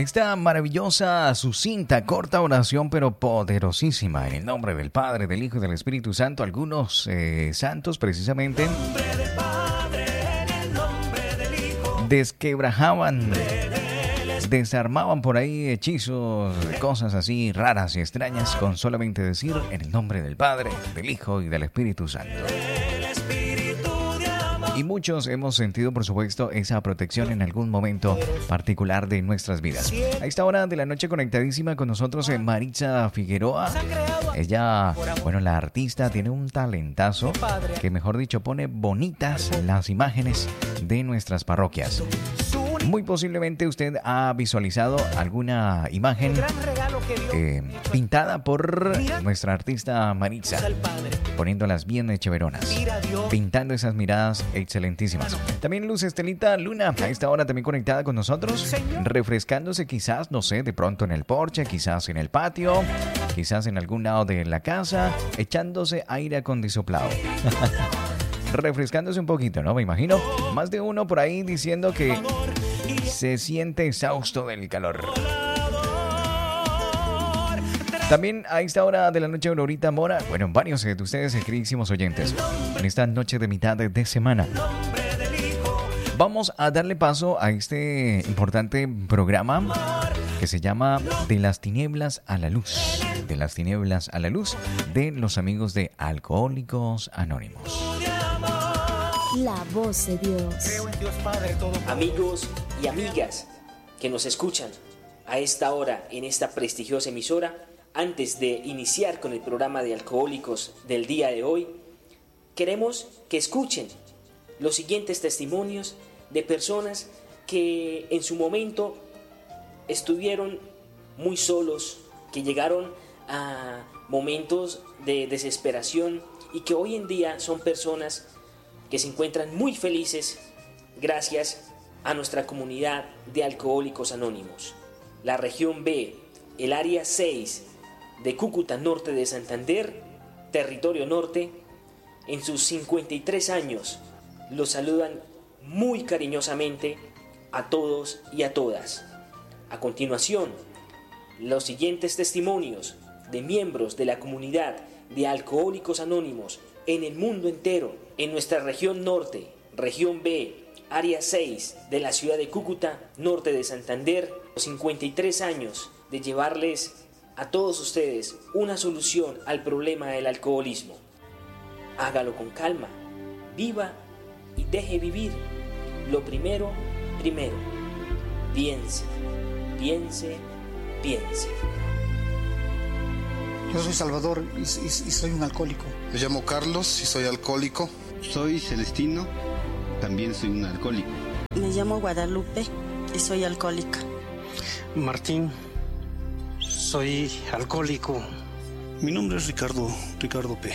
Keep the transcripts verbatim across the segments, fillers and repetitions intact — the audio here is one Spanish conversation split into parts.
esta maravillosa, sucinta, corta oración, pero poderosísima, en el nombre del Padre, del Hijo y del Espíritu Santo. Algunos eh, santos, precisamente, desquebrajaban, desarmaban por ahí hechizos, cosas así raras y extrañas, con solamente decir en el nombre del Padre, del Hijo y del Espíritu Santo. Y muchos hemos sentido, por supuesto, esa protección en algún momento particular de nuestras vidas. A esta hora de la noche, conectadísima con nosotros, eh, Maritza Figueroa. Ella, bueno, la artista, tiene un talentazo que, mejor dicho, pone bonitas las imágenes de nuestras parroquias. Muy posiblemente usted ha visualizado alguna imagen eh, pintada por nuestra artista Maritza, poniéndolas bien cheveronas, pintando esas miradas excelentísimas. También Luz Estelita Luna, a esta hora también conectada con nosotros, refrescándose quizás, no sé, de pronto en el porche, quizás en el patio, quizás en algún lado de la casa, echándose aire acondicionado. Refrescándose un poquito, ¿no? Me imagino más de uno por ahí diciendo que se siente exhausto del calor. También a esta hora de la noche, Aurorita Mora, bueno, varios de ustedes, queridísimos oyentes, en esta noche de mitad de semana, vamos a darle paso a este importante programa que se llama De las Tinieblas a la Luz. De las Tinieblas a la Luz, de los amigos de Alcohólicos Anónimos. La voz de Dios. Amigos y amigas que nos escuchan a esta hora en esta prestigiosa emisora, antes de iniciar con el programa de Alcohólicos del día de hoy, queremos que escuchen los siguientes testimonios de personas que en su momento estuvieron muy solos, que llegaron a momentos de desesperación y que hoy en día son personas que se encuentran muy felices gracias a nuestra comunidad de Alcohólicos Anónimos. La región B, el área seis de Cúcuta Norte de Santander, territorio norte, en sus cincuenta y tres años, los saludan muy cariñosamente a todos y a todas. A continuación, los siguientes testimonios de miembros de la comunidad de Alcohólicos Anónimos en el mundo entero, en nuestra región norte, región B, área seis de la ciudad de Cúcuta, norte de Santander, los cincuenta y tres años de llevarles a todos ustedes una solución al problema del alcoholismo. Hágalo con calma, viva y deje vivir. Lo primero, primero. Piense, piense, piense. Yo soy Salvador y, y, y soy un alcohólico. Me llamo Carlos y soy alcohólico. Soy Celestino, también soy un alcohólico. Me llamo Guadalupe y soy alcohólica. Martín, soy alcohólico. Mi nombre es Ricardo, Ricardo P.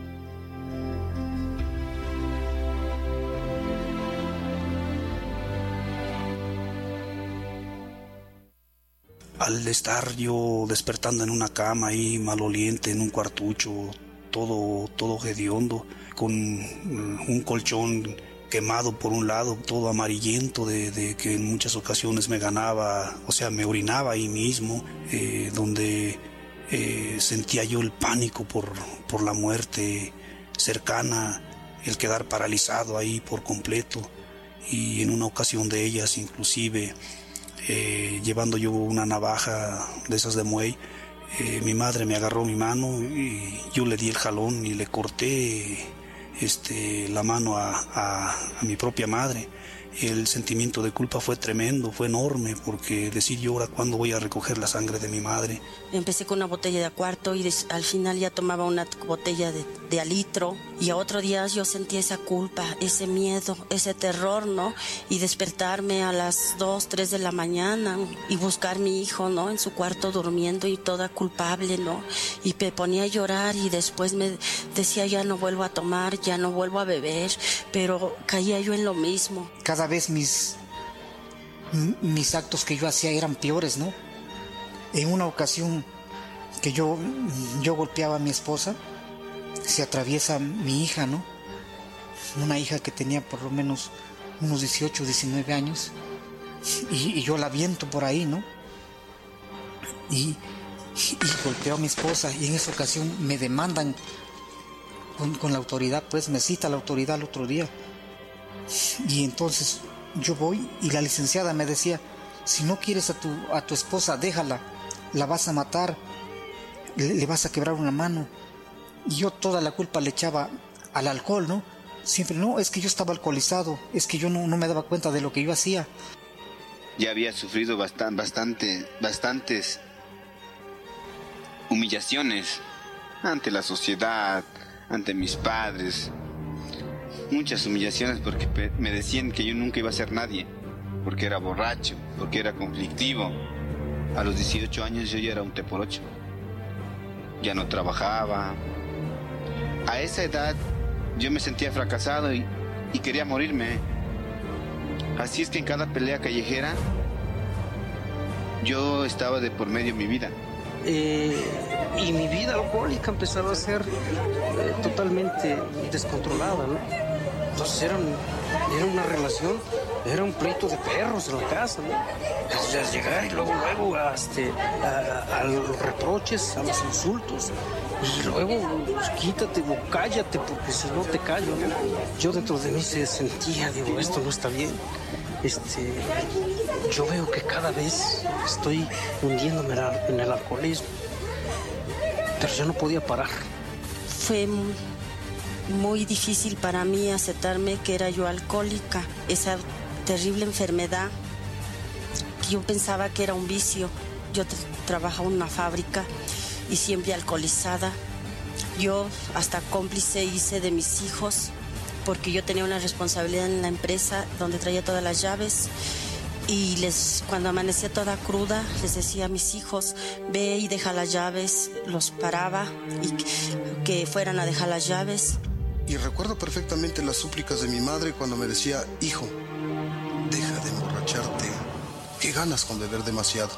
Al estar yo despertando en una cama ahí maloliente, en un cuartucho, todo, todo hediondo, con un colchón quemado por un lado, todo amarillento, de, de que en muchas ocasiones me ganaba, o sea, me orinaba ahí mismo, eh, donde eh, sentía yo el pánico por, por la muerte cercana, el quedar paralizado ahí por completo, y en una ocasión de ellas inclusive, eh, llevando yo una navaja de esas de muey, eh, mi madre me agarró mi mano y yo le di el jalón y le corté Este, la mano a, a, a mi propia madre. El sentimiento de culpa fue tremendo, fue enorme, porque decir yo ahora cuándo voy a recoger la sangre de mi madre. Empecé con una botella de a cuarto y des, al final ya tomaba una botella de, de a litro, y a otro día yo sentía esa culpa, ese miedo, ese terror, ¿no? Y despertarme a las dos, tres de la mañana y buscar a mi hijo, ¿no? En su cuarto durmiendo y toda culpable, ¿no? Y me ponía a llorar y después me decía ya no vuelvo a tomar, ya no vuelvo a beber, pero caía yo en lo mismo. Cada vez mis, mis actos que yo hacía eran peores, ¿no? En una ocasión que yo, yo golpeaba a mi esposa, se atraviesa mi hija, ¿no? Una hija que tenía por lo menos unos dieciocho, diecinueve años, y, y yo la aviento por ahí, ¿no? y, y golpeó a mi esposa, y en esa ocasión me demandan con, con la autoridad, pues me cita la autoridad el otro día. Y entonces yo voy y la licenciada me decía, si no quieres a tu, a tu esposa, déjala, la vas a matar, le, le vas a quebrar una mano. Y yo toda la culpa le echaba al alcohol, ¿no? Siempre, no, es que yo estaba alcoholizado, es que yo no, no me daba cuenta de lo que yo hacía. Ya había sufrido bastante, bastante, bastantes humillaciones ante la sociedad, ante mis padres. Muchas humillaciones porque me decían que yo nunca iba a ser nadie, porque era borracho, porque era conflictivo. A los dieciocho años yo ya era un te por ocho. Ya no trabajaba. A esa edad yo me sentía fracasado y, y quería morirme. Así es que en cada pelea callejera yo estaba de por medio mi vida. Eh, y mi vida alcohólica empezaba a ser eh, totalmente descontrolada, ¿no? Entonces era, un, era una relación, era un pleito de perros en la casa, ¿no? Entonces, llegar y luego, luego a, este, a, a los reproches, a los insultos, y luego pues, quítate o cállate porque si no te callo, ¿no? Yo dentro de mí se sentía, digo, esto no está bien. Este, yo veo que cada vez estoy hundiéndome en el alcoholismo, pero yo no podía parar. Fue muy, muy difícil para mí aceptarme que era yo alcohólica, esa terrible enfermedad que yo pensaba que era un vicio. Yo t- trabajaba en una fábrica y siempre alcoholizada. Yo hasta cómplice hice de mis hijos, porque yo tenía una responsabilidad en la empresa donde traía todas las llaves y les, cuando amanecía toda cruda les decía a mis hijos, ve y deja las llaves, los paraba y que, que fueran a dejar las llaves. Y recuerdo perfectamente las súplicas de mi madre cuando me decía, hijo, deja de emborracharte, qué ganas con beber demasiado.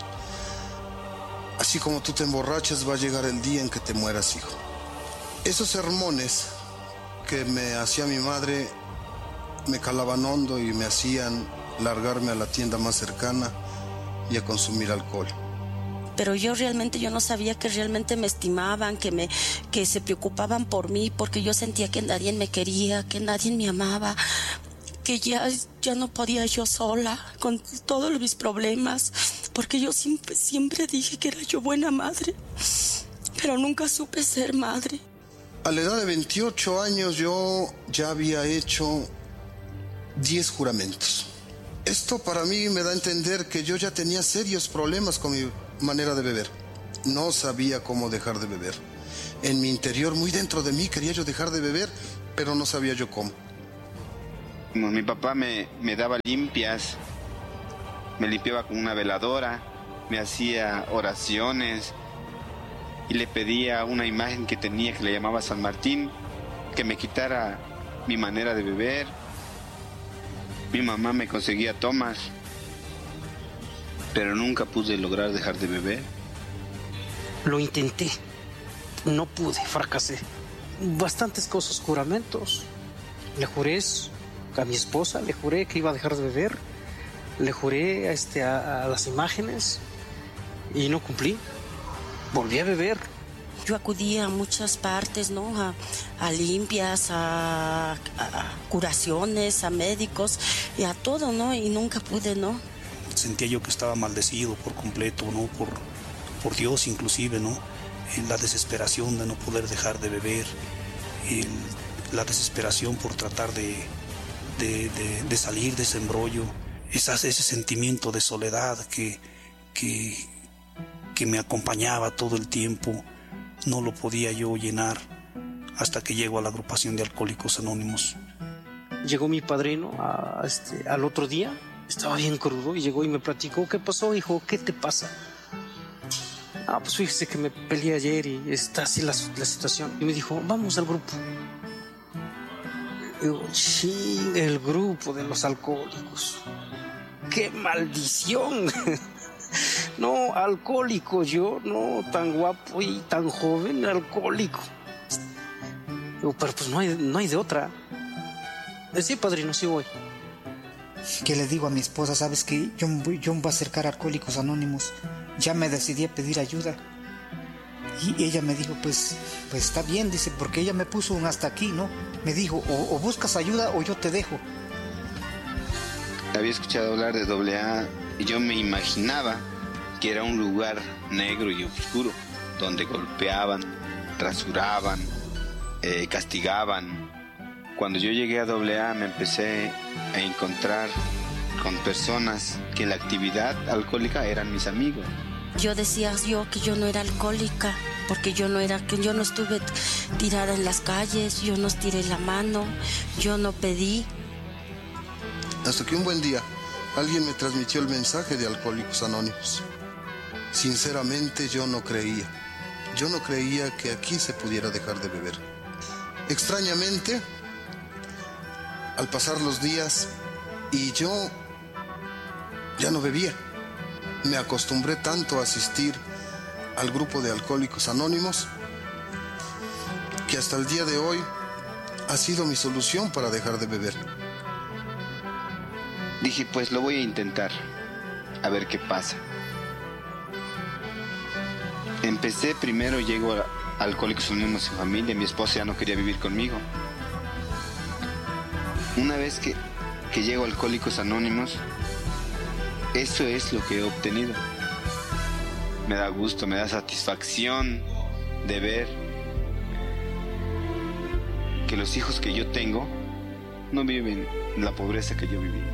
Así como tú te emborrachas va a llegar el día en que te mueras, hijo. Esos sermones que me hacía mi madre me calaban hondo y me hacían largarme a la tienda más cercana y a consumir alcohol. Pero yo realmente yo no sabía que realmente me estimaban, que me que se preocupaban por mí, porque yo sentía que nadie me quería, que nadie me amaba, que ya, ya no podía yo sola con todos mis problemas, porque yo siempre, siempre dije que era yo buena madre, pero nunca supe ser madre. A la edad de veintiocho años yo ya había hecho diez juramentos. Esto para mí me da a entender que yo ya tenía serios problemas con mi manera de beber. No sabía cómo dejar de beber. En mi interior, muy dentro de mí, quería yo dejar de beber, pero no sabía yo cómo. Mi papá me, me daba limpias, me limpiaba con una veladora, me hacía oraciones y le pedía una imagen que tenía que le llamaba San Martín, que me quitara mi manera de beber. Mi mamá me conseguía tomas, pero nunca pude lograr dejar de beber. Lo intenté, no pude, fracasé. Bastantes cosas, juramentos. Le juré a mi esposa, le juré que iba a dejar de beber, le juré a, este, a, a las imágenes y no cumplí. Volví a beber. Yo acudí a muchas partes, ¿no? A, a limpias, a, a curaciones, a médicos y a todo, ¿no? Y nunca pude, ¿no? Sentía yo que estaba maldecido por completo, ¿no? Por, por Dios inclusive, ¿no? La desesperación de no poder dejar de beber, el, la desesperación por tratar de, de, de, de salir de ese embrollo, esas, ese sentimiento de soledad que, que, que me acompañaba todo el tiempo. No lo podía yo llenar hasta que llego a la agrupación de Alcohólicos Anónimos. Llegó mi padrino a este, al otro día, estaba bien crudo y llegó y me platicó, ¿qué pasó, hijo? ¿Qué te pasa? Ah, pues fíjese que me peleé ayer y está así la, la situación. Y me dijo, vamos al grupo. Y digo, sí, el grupo de los alcohólicos. ¡Qué maldición! No, alcohólico yo, no, tan guapo y tan joven, alcohólico. Digo, pero pues no hay, no hay de otra. Eh, sí, padrino, sí voy. que le digo a mi esposa, sabes que yo, yo me voy a acercar a Alcohólicos Anónimos, ya me decidí a pedir ayuda. Y ella me dijo, pues, pues está bien, dice, porque ella me puso un hasta aquí, ¿no? Me dijo, o, o buscas ayuda o yo te dejo. Había escuchado hablar de doble A y yo me imaginaba que era un lugar negro y oscuro, donde golpeaban, rasuraban, eh, castigaban. Cuando yo llegué a doble A me empecé a encontrar con personas que en la actividad alcohólica eran mis amigos. Yo decía yo que yo no era alcohólica, porque yo no era, que yo no estuve tirada en las calles, yo no estiré la mano, yo no pedí. Hasta que un buen día alguien me transmitió el mensaje de Alcohólicos Anónimos. Sinceramente yo no creía. Yo no creía que aquí se pudiera dejar de beber. Extrañamente, al pasar los días y yo ya no bebía. Me acostumbré tanto a asistir al grupo de Alcohólicos Anónimos que hasta el día de hoy ha sido mi solución para dejar de beber. Dije, pues lo voy a intentar, a ver qué pasa. Empecé primero, llego a Alcohólicos Anónimos en familia, mi esposa ya no quería vivir conmigo. Una vez que, que llego a Alcohólicos Anónimos, eso es lo que he obtenido. Me da gusto, me da satisfacción de ver que los hijos que yo tengo no viven la pobreza que yo viví.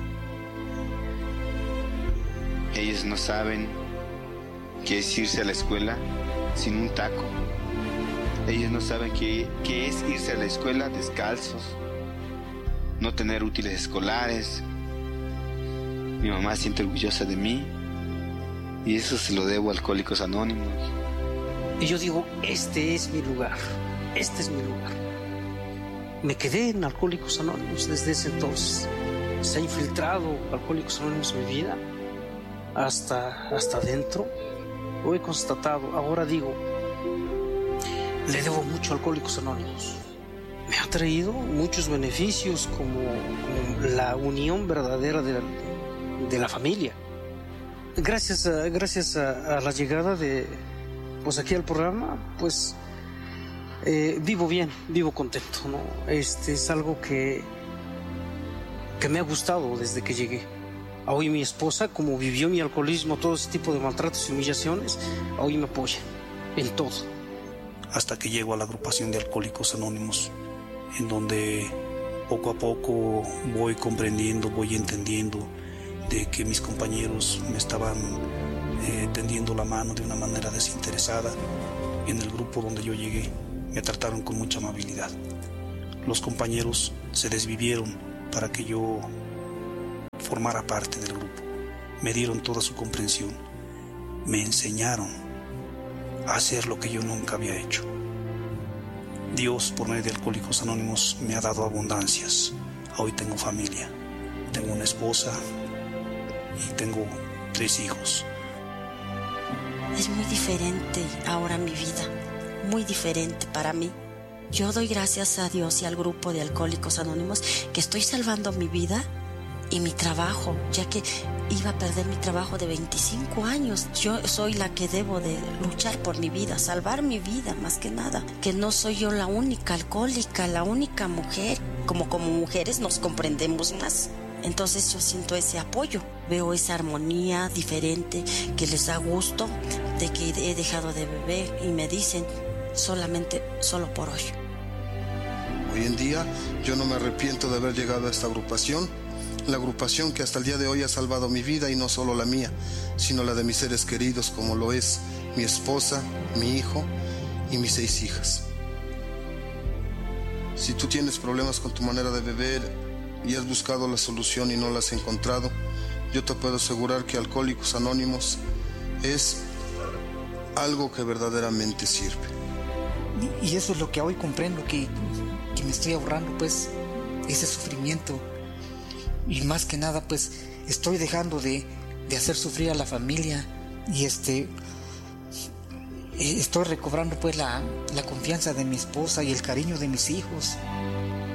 Ellos no saben qué es irse a la escuela sin un taco. Ellos no saben qué, qué es irse a la escuela descalzos, no tener útiles escolares. Mi mamá se siente orgullosa de mí y eso se lo debo a Alcohólicos Anónimos. Y yo digo, este es mi lugar, este es mi lugar. Me quedé en Alcohólicos Anónimos desde ese entonces. Se ha infiltrado Alcohólicos Anónimos en mi vida hasta, hasta adentro. Lo he constatado, ahora digo, le debo mucho a Alcohólicos Anónimos. Me ha traído muchos beneficios como, como la unión verdadera de la, de la familia. Gracias, a, gracias a, a la llegada de, pues aquí al programa, pues eh, vivo bien, vivo contento, ¿no? Este es algo que, que me ha gustado desde que llegué. Hoy mi esposa, como vivió mi alcoholismo, todo ese tipo de maltratos y humillaciones, hoy me apoya en todo. Hasta que llego a la agrupación de Alcohólicos Anónimos, en donde poco a poco voy comprendiendo, voy entendiendo de que mis compañeros me estaban eh, tendiendo la mano de una manera desinteresada. En el grupo donde yo llegué me trataron con mucha amabilidad. Los compañeros se desvivieron para que yo formara parte del grupo. Me dieron toda su comprensión. Me enseñaron a hacer lo que yo nunca había hecho. Dios, por medio de Alcohólicos Anónimos, me ha dado abundancias. Hoy tengo familia, tengo una esposa y tengo tres hijos. Es muy diferente ahora mi vida, muy diferente para mí. Yo doy gracias a Dios y al grupo de Alcohólicos Anónimos que estoy salvando mi vida y mi trabajo, ya que iba a perder mi trabajo de veinticinco años. Yo soy la que debo de luchar por mi vida, salvar mi vida más que nada. Que no soy yo la única alcohólica, la única mujer. Como como mujeres nos comprendemos más. Entonces yo siento ese apoyo, veo esa armonía diferente que les da gusto de que he dejado de beber y me dicen solamente, solo por hoy. Hoy en día yo no me arrepiento de haber llegado a esta agrupación, la agrupación que hasta el día de hoy ha salvado mi vida y no solo la mía, sino la de mis seres queridos como lo es mi esposa, mi hijo y mis seis hijas. Si tú tienes problemas con tu manera de beber y has buscado la solución y no la has encontrado, yo te puedo asegurar que Alcohólicos Anónimos es algo que verdaderamente sirve. Y eso es lo que hoy comprendo, que, que me estoy ahorrando pues ese sufrimiento. Y más que nada pues estoy dejando de, de hacer sufrir a la familia y este estoy recobrando pues la, la confianza de mi esposa y el cariño de mis hijos.